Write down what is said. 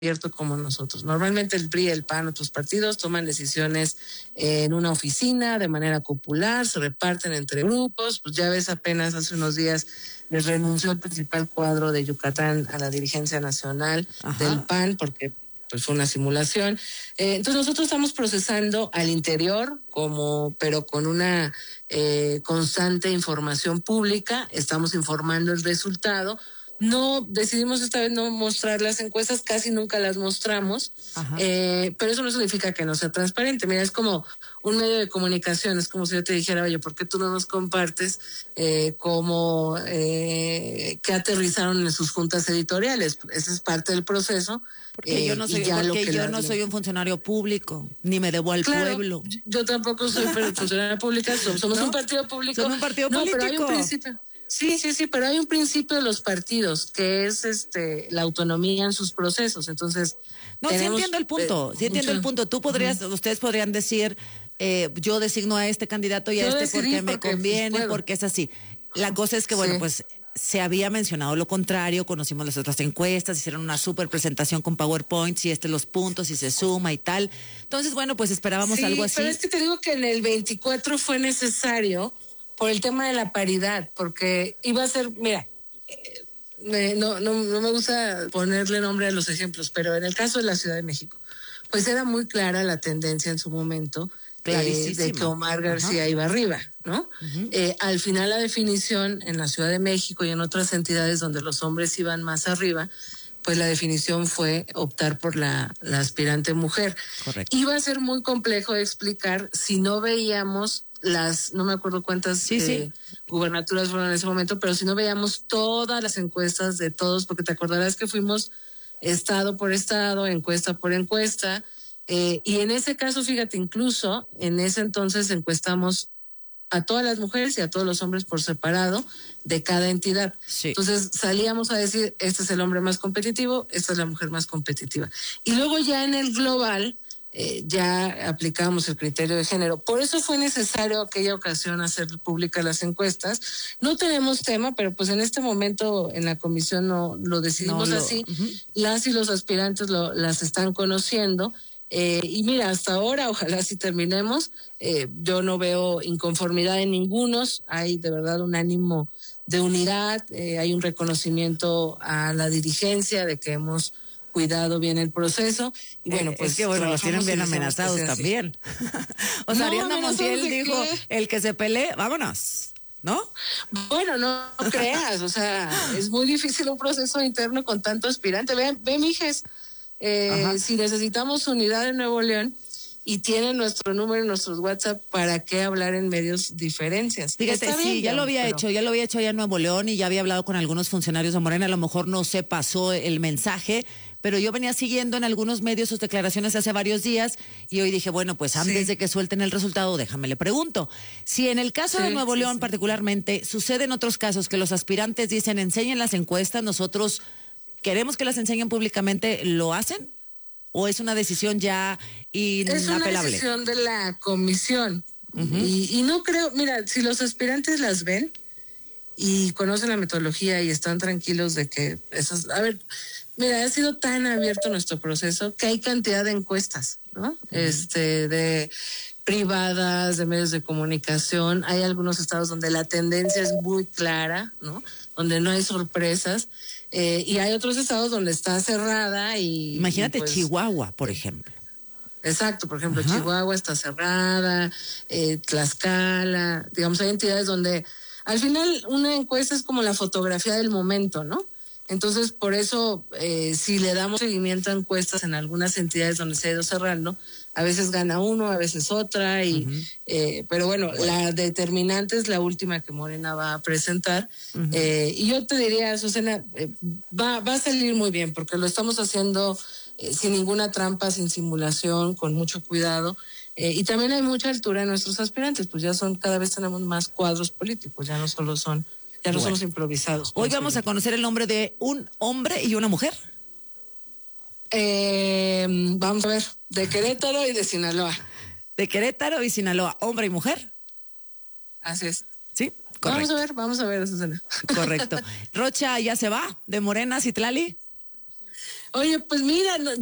abierto como nosotros. Normalmente el PRI, el PAN, otros partidos toman decisiones en una oficina de manera popular, se reparten entre grupos. Pues ya ves, apenas hace unos días les renunció el principal cuadro de Yucatán a la dirigencia nacional del PAN porque pues fue una simulación. Entonces nosotros estamos procesando al interior, pero con una constante información pública, estamos informando el resultado. No, decidimos esta vez no mostrar las encuestas, casi nunca las mostramos, pero eso no significa que no sea transparente. Mira, es como un medio de comunicación, es como si yo te dijera, oye, ¿por qué tú no nos compartes qué aterrizaron en sus juntas editoriales? Ese es parte del proceso. Porque yo no soy un funcionario público, ni me debo al pueblo. Yo tampoco soy funcionaria pública, somos un partido público. Somos un partido político. Pero hay un principio. Sí, pero hay un principio de los partidos que es la autonomía en sus procesos. Entonces, sí entiendo el punto. Ustedes podrían decir, yo designo a este candidato y a este porque me conviene, porque es así. La cosa es que, bueno, pues se había mencionado lo contrario, conocimos las otras encuestas, hicieron una súper presentación con PowerPoint, y los puntos, y se suma y tal. Entonces, bueno, pues esperábamos algo así. Pero es que te digo que en el 24 fue necesario por el tema de la paridad, porque iba a ser, mira, no me gusta ponerle nombre a los ejemplos, pero en el caso de la Ciudad de México, pues era muy clara la tendencia en su momento de que Omar García iba arriba, ¿no? Al final la definición en la Ciudad de México y en otras entidades donde los hombres iban más arriba, pues la definición fue optar por la aspirante mujer. Correcto. Iba a ser muy complejo de explicar si no veíamos no me acuerdo cuántas gubernaturas fueron en ese momento, pero si no veíamos todas las encuestas de todos, porque te acordarás que fuimos estado por estado, encuesta por encuesta, y en ese caso, fíjate, incluso en ese entonces encuestamos a todas las mujeres y a todos los hombres por separado de cada entidad. Sí. Entonces salíamos a decir, este es el hombre más competitivo, esta es la mujer más competitiva. Y luego ya en el global, ya aplicábamos el criterio de género. Por eso fue necesario aquella ocasión hacer públicas las encuestas. No tenemos tema, pero pues en este momento en la comisión no lo decidimos así. Las y los aspirantes las están conociendo. Y mira, hasta ahora, ojalá si terminemos, yo no veo inconformidad en ningunos. Hay de verdad un ánimo de unidad, hay un reconocimiento a la dirigencia de que hemos cuidado bien el proceso y bueno, pues es que bueno, los tienen bien amenazados también. O sea, Ariadna Montiel dijo, el que se pelee, vámonos, ¿no? Bueno, no creas, o sea, es muy difícil un proceso interno con tanto aspirante. Ve, mijes, si necesitamos unidad en Nuevo León y tienen nuestro número y nuestros WhatsApp, ¿para qué hablar en medios diferencias? Fíjate, ya lo había hecho allá en Nuevo León y ya había hablado con algunos funcionarios de Morena, a lo mejor no se pasó el mensaje, pero yo venía siguiendo en algunos medios sus declaraciones hace varios días y hoy dije, bueno, pues antes de que suelten el resultado, déjame le pregunto. Si en el caso de Nuevo León particularmente, sucede en otros casos que los aspirantes dicen, enseñen las encuestas, nosotros queremos que las enseñen públicamente, ¿lo hacen? ¿O es una decisión ya inapelable? Es una decisión de la comisión. Y no creo, mira, si los aspirantes las ven y conocen la metodología y están tranquilos de que a ver, mira, ha sido tan abierto nuestro proceso que hay cantidad de encuestas, ¿no? De privadas, de medios de comunicación. Hay algunos estados donde la tendencia es muy clara, ¿no? Donde no hay sorpresas. Y hay otros estados donde está cerrada y... Imagínate pues, Chihuahua, por ejemplo. Exacto, por ejemplo, Chihuahua está cerrada, Tlaxcala, digamos, hay entidades donde al final una encuesta es como la fotografía del momento, ¿no? Entonces, por eso, si le damos seguimiento a encuestas en algunas entidades donde se ha ido cerrando, a veces gana uno, a veces otra, pero bueno, la determinante es la última que Morena va a presentar. Y yo te diría, Susana, va a salir muy bien, porque lo estamos haciendo sin ninguna trampa, sin simulación, con mucho cuidado. Y también hay mucha altura en nuestros aspirantes, pues cada vez tenemos más cuadros políticos, ya no somos improvisados. Hoy vamos a conocer el nombre de un hombre y una mujer. Vamos a ver, de Querétaro y de Sinaloa. De Querétaro y Sinaloa, hombre y mujer. Así es. Sí, correcto. Vamos a ver, Susana. Correcto. Rocha ya se va de Morena, Citlali. Oye, pues mira,